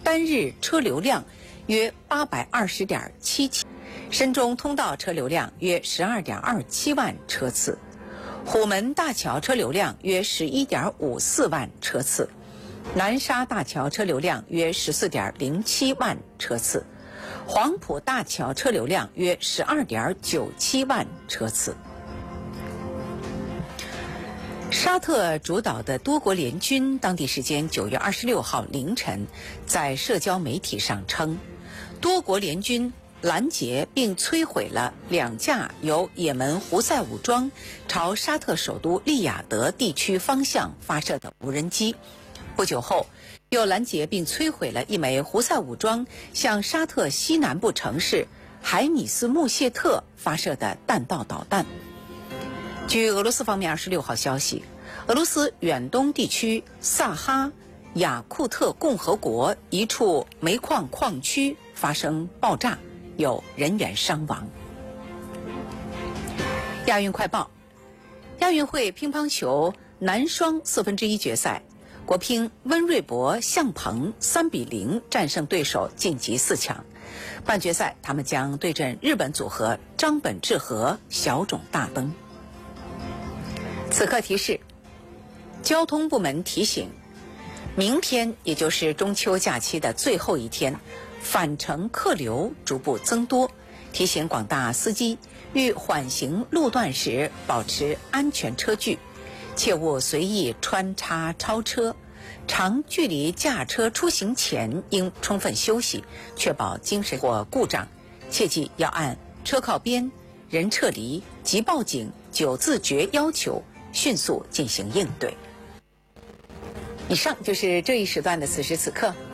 单日车流量约820.77，深中通道车流量约12.27万车次，虎门大桥车流量约11.54万车次，南沙大桥车流量约14.07万车次，黄埔大桥车流量约12.97万车次。沙特主导的多国联军当地时间9月26号凌晨在社交媒体上称，多国联军拦截并摧毁了2架由也门胡塞武装朝沙特首都利雅得地区方向发射的无人机。不久后，又拦截并摧毁了一枚胡塞武装向沙特西南部城市海米斯穆谢特发射的弹道导弹。据俄罗斯方面26号消息，俄罗斯远东地区萨哈雅库特共和国一处煤矿矿区发生爆炸，有人员伤亡。亚运快报：亚运会乒乓球男双1/4决赛，国乒温瑞博、向鹏3-0战胜对手晋级4强。半决赛他们将对阵日本组合张本智和、小冢大登。此刻提示：交通部门提醒，明天也就是中秋假期的最后一天，返程客流逐步增多，提醒广大司机遇缓行路段时保持安全车距，切勿随意穿插超车。长距离驾车出行前应充分休息，确保精神或故障。切记要按车靠边、人撤离、急报警9字诀要求迅速进行应对。以上就是这一时段的此时此刻，